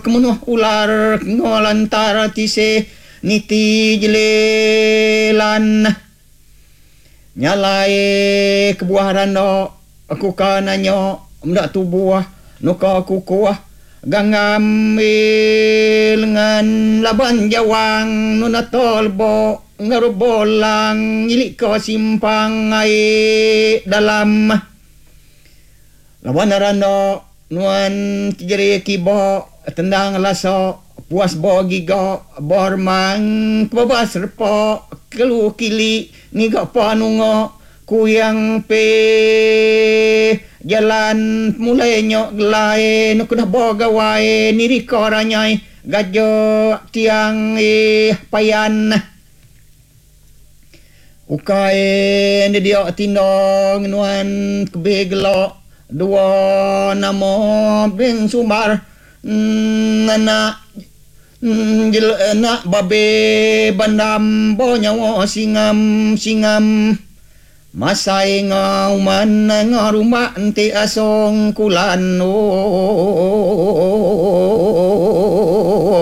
kemenuh ular ngolantar tise niti jelelan nyalai kebuah rando aku kananyo mdak tubuh nuka kukuah gangam lengan laban jawang nunatol bo ngarubolang ilik ko simpang ai dalam lawan rando nuan kijeri kibo tendang laso puas bo gigo bormang kebabas repo kelu kili niga panungo kuyang pe jalan mulai nyok gelai nuk dah boga wae niri koranyai gajo tiang payan ukai ni dia tindong nuan kebegelo dua namo ben sumbar anak babe bandam bo nyawa singam masai ngauman ngarumah ente asong kulan